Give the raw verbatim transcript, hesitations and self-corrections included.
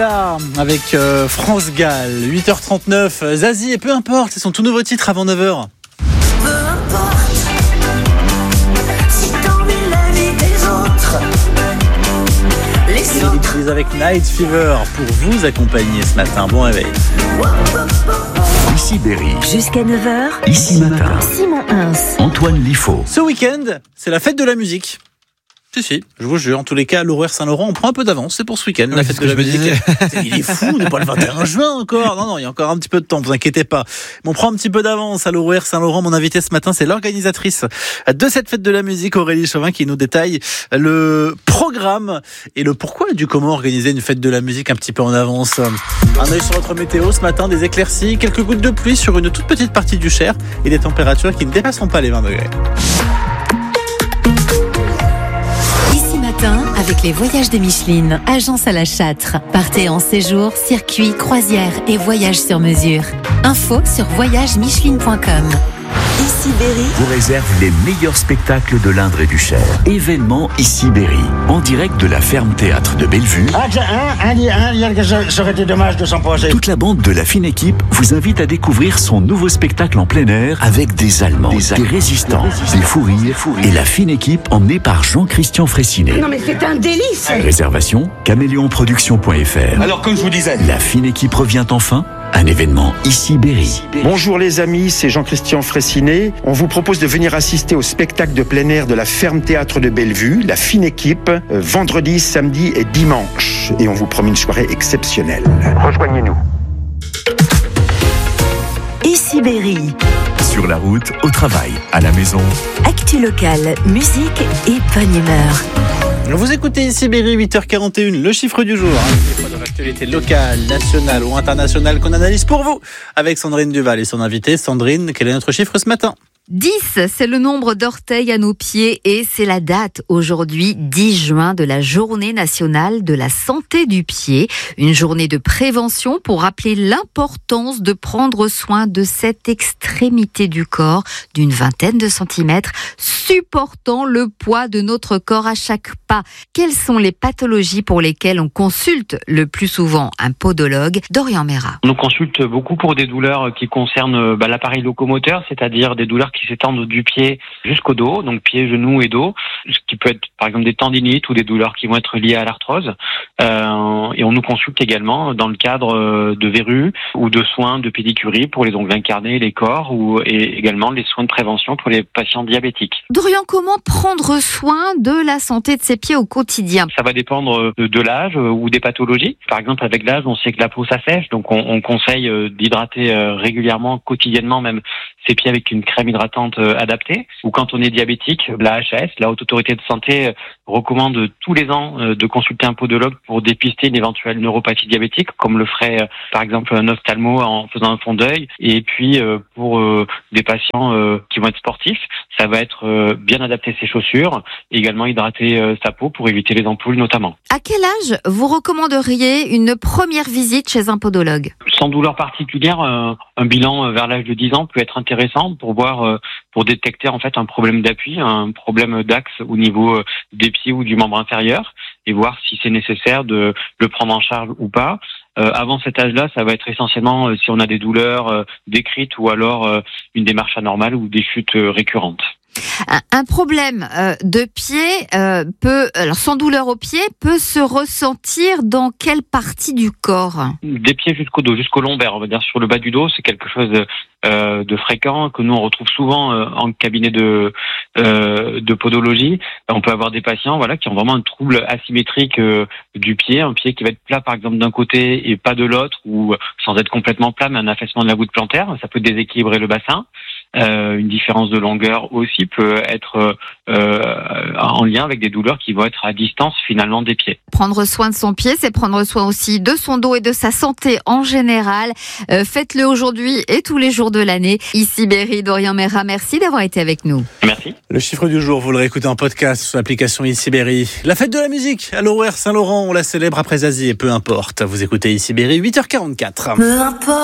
Avec euh, France Gall, huit heures trente-neuf, Zazie et peu importe, c'est son tout nouveau titre avant neuf heures. Peu importe si t'envies la vie des autres. Les autres. Ils avec Night Fever pour vous accompagner ce matin. Bon réveil. Ici Berry. Jusqu'à neuf heures. Ici Matin. Simon Hins. Antoine Liffaut. Ce week-end, c'est la fête de la musique. Si, si, je vous jure, en tous les cas, à l'Horaire Saint-Laurent, on prend un peu d'avance, c'est pour ce week-end, la fête de la musique. Il est fou, on n'est pas le vingt et un juin encore. Non, non, il y a encore un petit peu de temps, vous inquiétez pas. Mais on prend un petit peu d'avance à l'Horaire Saint-Laurent. Mon invité ce matin, c'est l'organisatrice de cette fête de la musique, Aurélie Chauvin, qui nous détaille le programme et le pourquoi et du comment organiser une fête de la musique un petit peu en avance. Un œil sur votre météo ce matin, des éclaircies, quelques gouttes de pluie sur une toute petite partie du Cher et des températures qui ne dépasseront pas les vingt degrés. Avec les voyages de Micheline, agence à la Châtre. Partez en séjour, circuit, croisière et voyage sur mesure. Info sur voyage micheline point com. Ici Berry. Vous réserve les meilleurs spectacles de l'Indre et du Cher. Événement Ici Berry. En direct de la Ferme Théâtre de Bellevue. Ah, un, un, un, un, ça aurait été dommage de s'en poser. Toute la bande de la fine équipe vous invite à découvrir son nouveau spectacle en plein air avec des Allemands, des, des résistants, des fous rires et la fine équipe emmenée par Jean-Christian Fraissinet. Non mais c'est un délice. Réservation caméléon production point f r. Alors comme je vous disais, la fine équipe revient enfin. Un événement Ici Berry. Bonjour les amis, c'est Jean-Christian Fraissinet. On vous propose de venir assister au spectacle de plein air de la Ferme Théâtre de Bellevue, la fine équipe, euh, vendredi, samedi et dimanche. Et on vous promet une soirée exceptionnelle. Rejoignez-nous. Ici Berry. Sur la route, au travail, à la maison. Actu locale, musique et bonne humeur. Vous écoutez Ici Berry, huit heures quarante et une, le chiffre du jour. Hein, des fois de l'actualité locale, nationale ou internationale qu'on analyse pour vous avec Sandrine Duval et son invité. Sandrine, quel est notre chiffre ce matin ? dix, c'est le nombre d'orteils à nos pieds et c'est la date aujourd'hui, dix juin, de la journée nationale de la santé du pied. Une journée de prévention pour rappeler l'importance de prendre soin de cette extrémité du corps d'une vingtaine de centimètres, supportant le poids de notre corps à chaque pas. Quelles sont les pathologies pour lesquelles on consulte le plus souvent un podologue ? Dorian Mera. On nous consulte beaucoup pour des douleurs qui concernent bah, l'appareil locomoteur, c'est-à-dire des douleurs qui s'étendent du pied jusqu'au dos, donc pied, genoux et dos, ce qui peut être par exemple des tendinites ou des douleurs qui vont être liées à l'arthrose. Euh, et on nous consulte également dans le cadre de verrues ou de soins de pédicurie pour les ongles incarnés, les corps, ou et également les soins de prévention pour les patients diabétiques. Dorian, comment prendre soin de la santé de ses pieds au quotidien ? Ça va dépendre de, de l'âge ou des pathologies. Par exemple, avec l'âge, on sait que la peau s'assèche, donc on, on conseille d'hydrater régulièrement, quotidiennement même, ses pieds avec une crème hydratante adaptée. Ou quand on est diabétique, la H A S, la Haute Autorité de Santé, recommande tous les ans de consulter un podologue pour dépister une éventuelle neuropathie diabétique, comme le ferait par exemple un ophtalmo en faisant un fond d'œil. Et puis pour des patients qui vont être sportifs, ça va être bien adapter ses chaussures, et également hydrater sa peau pour éviter les ampoules notamment. À quel âge vous recommanderiez une première visite chez un podologue ? Sans douleur particulière, un bilan vers l'âge de dix ans peut être intéressant pour voir, pour détecter en fait un problème d'appui, un problème d'axe au niveau des pieds ou du membre inférieur, et voir si c'est nécessaire de le prendre en charge ou pas. Euh, avant cet âge-là, ça va être essentiellement euh, si on a des douleurs euh, décrites ou alors euh, une démarche anormale ou des chutes euh, récurrentes. Un problème euh, de pied euh, peut, alors sans douleur au pied, peut se ressentir dans quelle partie du corps ? Des pieds jusqu'au dos, jusqu'au lombaire, on va dire sur le bas du dos, c'est quelque chose de, euh, de fréquent que nous on retrouve souvent euh, en cabinet de euh, de podologie. On peut avoir des patients, voilà, qui ont vraiment un trouble asymétrique euh, du pied, un pied qui va être plat par exemple d'un côté et pas de l'autre, ou sans être complètement plat, mais un affaissement de la voûte plantaire, ça peut déséquilibrer le bassin. Euh, une différence de longueur aussi peut être euh, en lien avec des douleurs qui vont être à distance finalement des pieds. Prendre soin de son pied, c'est prendre soin aussi de son dos et de sa santé en général. Euh, faites-le aujourd'hui et tous les jours de l'année. Ici Berry, Dorian Mera, merci d'avoir été avec nous. Merci. Le chiffre du jour, vous le réécoutez en podcast sur l'application Ici Berry. La fête de la musique à l'Horaire Saint-Laurent, on la célèbre après Zazie et peu importe. Vous écoutez Ici Berry, huit heures quarante-quatre. Peu importe.